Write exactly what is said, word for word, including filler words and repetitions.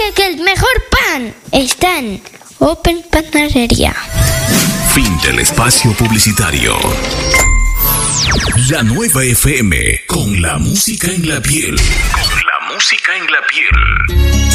dije que el mejor pan está en Open Panadería. Fin del espacio publicitario. La nueva F M, con la música en la piel. Con la música en la piel.